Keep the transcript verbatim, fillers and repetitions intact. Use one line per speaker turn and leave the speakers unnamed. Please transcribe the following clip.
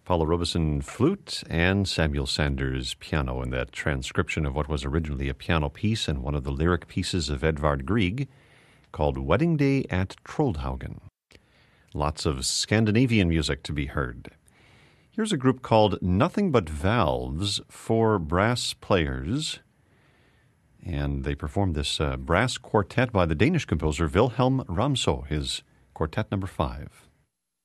Paula Robeson flute and Samuel Sanders piano in that transcription of what was originally a piano piece and one of the lyric pieces of Edvard Grieg called Wedding Day at Troldhaugen. Lots of Scandinavian music to be heard. Here's a group called Nothing But Valves, four brass players, and they performed this uh, brass quartet by the Danish composer Wilhelm Ramsø, his quartet number five.